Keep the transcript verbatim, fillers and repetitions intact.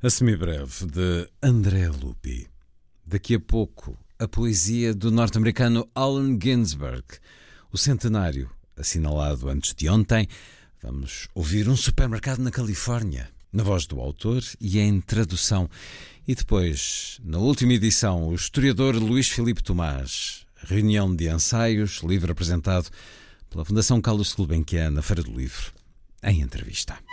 A semibreve de André Lupi. Daqui a pouco, a poesia do norte-americano Allen Ginsberg. O centenário, assinalado antes de ontem. Vamos ouvir Um Supermercado na Califórnia, na voz do autor e em tradução. E depois, na última edição, o historiador Luís Filipe Tomás. Reunião de ensaios, livro apresentado pela Fundação Carlos Gulbenkian na Feira do Livro, em entrevista.